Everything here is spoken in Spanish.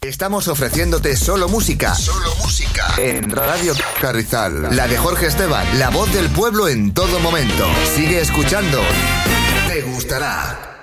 Estamos ofreciéndote solo música. Solo música. En Radio Carrizal. La de Jorge Esteban, la voz del pueblo en todo momento. Sigue escuchando. Te gustará.